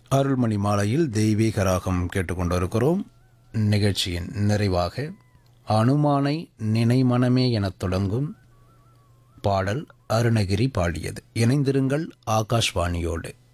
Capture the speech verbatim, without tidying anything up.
அருள்மணி மாலையில் தெய்வீக ராகம் கேட்டுக்கொண்டிருக்கிறோம். நிகழ்ச்சியின் நிறைவாக அனுமானை நினைமனமே எனத் தொடங்கும் பாடல் அருணகிரி பாடியது. இணைந்திருங்கள் ஆகாஷ்வாணியோடு.